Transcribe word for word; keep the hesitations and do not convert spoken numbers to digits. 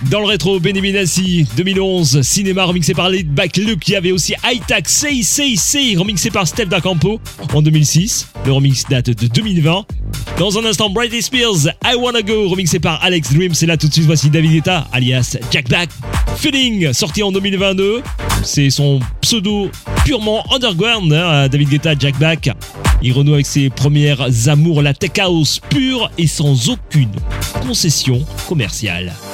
Dans le rétro, Benny Benassi, deux mille onze, Cinéma remixé par Laid Back Luke. Il y avait aussi High-Tac, Say Say Say, remixé par Steph Da Campo en deux mille six. Le remix date de deux mille vingt. Dans un instant, Britney Spears, I Wanna Go, remixé par Alex Dream. C'est là tout de suite, voici David Guetta, alias Jack Black. Feeling, sorti en deux mille vingt-deux. C'est son pseudo purement underground, hein, David Guetta, Jack Black. Il renoue avec ses premières amours, la tech house pure et sans aucune concession commerciale.